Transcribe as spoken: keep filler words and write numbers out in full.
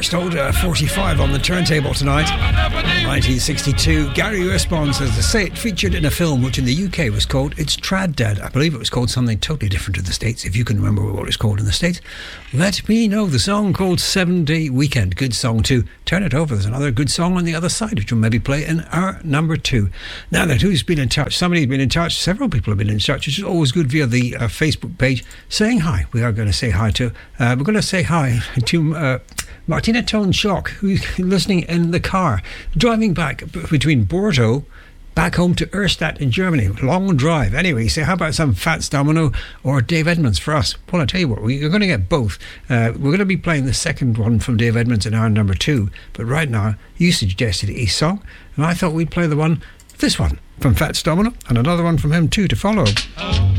first old uh, forty-five on the turntable tonight. nineteen sixty-two, Gary Usborne says to say it featured in a film which in the U K was called It's Trad Dad. I believe it was called something totally different in the States. If you can remember what it's called in the States, let me know. The song called Seven Day Weekend. Good song too. Turn it over. There's another good song on the other side which we'll maybe play in our number two. Now then, who's been in touch? Somebody's been in touch. Several people have been in touch, which is always good via the uh, Facebook page, saying hi. We are going to say hi to, uh, we're going to say hi to uh, Martina Tone Shock, who's listening in the car, driving back between Bordeaux back home to Erstadt in Germany. Long drive. Anyway, say, how about some Fats Domino or Dave Edmunds for us? Well, I tell you what, we're going to get both. Uh, we're going to be playing the second one from Dave Edmunds in our number two, but right now, you suggested a song, and I thought we'd play the one, this one, from Fats Domino, and another one from him too to follow.